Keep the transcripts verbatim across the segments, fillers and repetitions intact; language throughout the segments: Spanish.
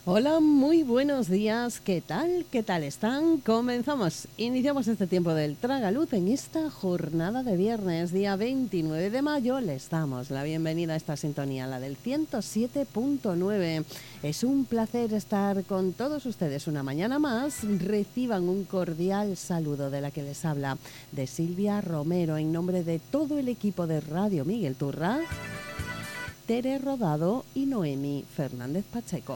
Hola, muy buenos días. ¿Qué tal? ¿Qué tal están? Comenzamos. Iniciamos este tiempo del Tragaluz en esta jornada de viernes, día veintinueve de mayo. Les damos la bienvenida a esta sintonía, la del ciento siete punto nueve. Es un placer estar con todos ustedes una mañana más. Reciban un cordial saludo de la que les habla, de Silvia Romero, en nombre de todo el equipo de Radio Miguel Turra, Tere Rodado y Noemi Fernández Pacheco.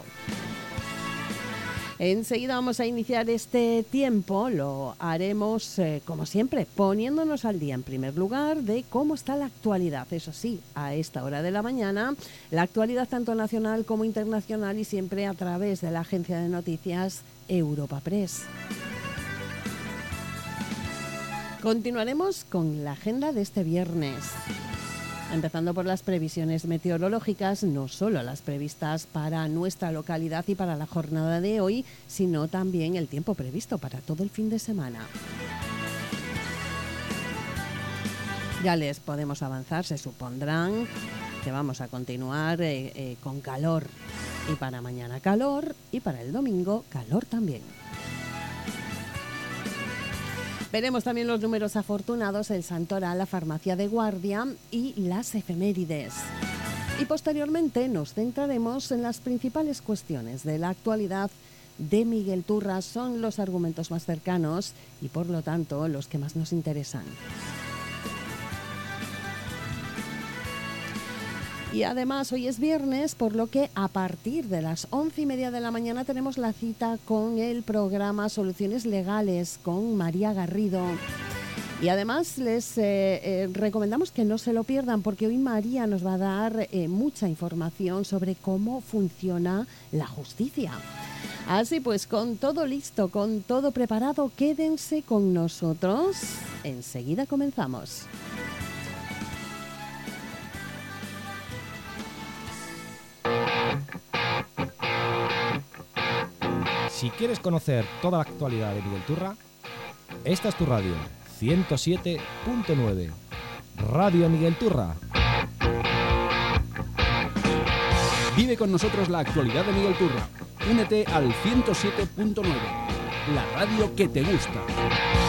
Enseguida vamos a iniciar este tiempo, lo haremos eh, como siempre, poniéndonos al día en primer lugar de cómo está la actualidad. Eso sí, a esta hora de la mañana, la actualidad tanto nacional como internacional y siempre a través de la agencia de noticias Europa Press. Continuaremos con la agenda de este viernes. Empezando por las previsiones meteorológicas, no solo las previstas para nuestra localidad y para la jornada de hoy, sino también el tiempo previsto para todo el fin de semana. Ya les podemos avanzar, se supondrán que vamos a continuar eh, eh, con calor. Y para mañana calor y para el domingo calor también. Veremos también los números afortunados, el santoral, la farmacia de guardia y las efemérides. Y posteriormente nos centraremos en las principales cuestiones de la actualidad de Miguel Turra. Son los argumentos más cercanos y por lo tanto los que más nos interesan. Y además hoy es viernes, por lo que a partir de las once y media de la mañana tenemos la cita con el programa Soluciones Legales con María Garrido. Y además les eh, eh, recomendamos que no se lo pierdan, porque hoy María nos va a dar eh, mucha información sobre cómo funciona la justicia. Así pues, con todo listo, con todo preparado, quédense con nosotros. Enseguida comenzamos. Si quieres conocer toda la actualidad de Miguel Turra, esta es tu radio, ciento siete punto nueve. Radio Miguel Turra. Vive con nosotros la actualidad de Miguel Turra. Únete al ciento siete punto nueve, la radio que te gusta.